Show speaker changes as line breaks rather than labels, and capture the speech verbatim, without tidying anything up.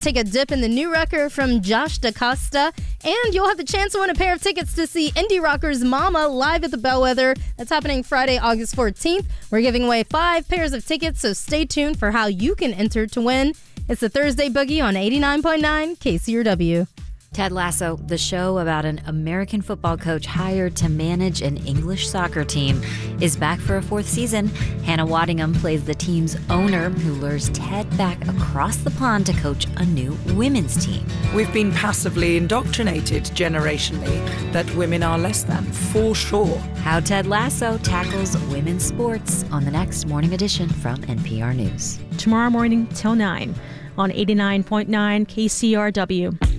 Take a dip in the new record from Josh DaCosta, and you'll have the chance to win a pair of tickets to see Indie Rockers Mama live at the Bellwether. That's happening Friday, August fourteenth. We're giving away five pairs of tickets, so stay tuned for how you can enter to win. It's the Thursday Boogie on eighty-nine point nine K C R W.
Ted Lasso, the show about an American football coach hired to manage an English soccer team, is back for a fourth season. Hannah Waddingham plays the team's owner who lures Ted back across the pond to coach a new women's team.
We've been passively indoctrinated generationally that women are less than, for sure.
How Ted Lasso tackles women's sports on the next Morning Edition from N P R News.
Tomorrow morning till nine on eighty-nine point nine K C R W.